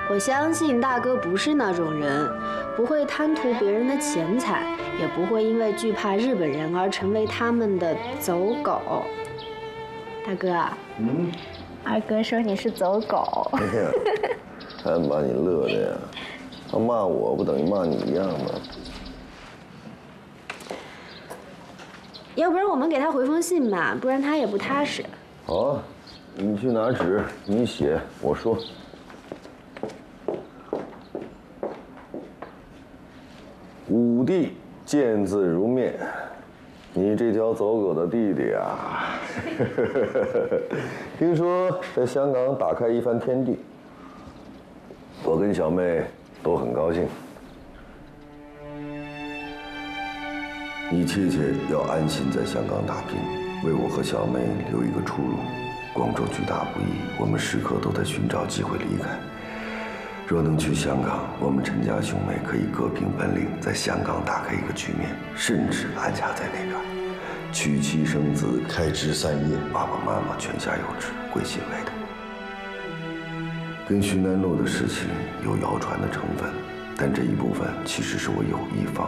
我相信大哥不是那种人，不会贪图别人的钱财，也不会因为惧怕日本人而成为他们的走狗。大哥，二哥说你是走狗。 哎呀，还把你乐的呀！他骂我不等于骂你一样吗？ 要不然我们给他回封信吧，不然他也不踏实。 好啊，你去拿纸，你写，我说。武帝见字如面，你这条走狗的弟弟啊，听说在香港打开一番天地，我跟小妹都很高兴。你切切要安心在香港打拼，为我和小妹留一个出路。广州巨大不易，我们时刻都在寻找机会离开。若能去香港，我们陈家兄妹可以各凭本领，在香港打开一个局面，甚至安家在那边，娶妻生子，开枝散叶，爸爸妈妈泉下有知，会欣慰的。跟徐南路的事情有谣传的成分，但这一部分其实是我有意放